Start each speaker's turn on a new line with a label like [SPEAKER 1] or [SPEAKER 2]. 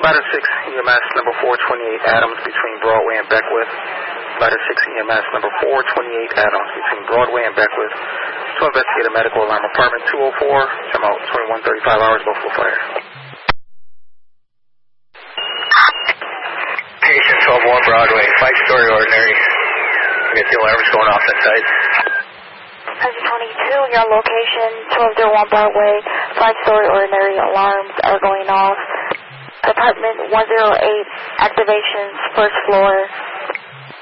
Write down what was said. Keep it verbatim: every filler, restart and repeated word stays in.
[SPEAKER 1] Ladder six E M S number four twenty-eight Adams between Broadway and Beckwith. Ladder six E M S number four twenty-eight Adams between Broadway and Beckwith to investigate a medical alarm. Apartment two oh four, come out twenty-one thirty-five hours, Buffalo Fire.
[SPEAKER 2] Patient twelve one Broadway, five-story ordinary. We got the alarms going off inside.
[SPEAKER 3] Present twenty-two, your location, twelve oh one Broadway, five-story ordinary alarms are going off. Apartment one oh eight, activations, first floor.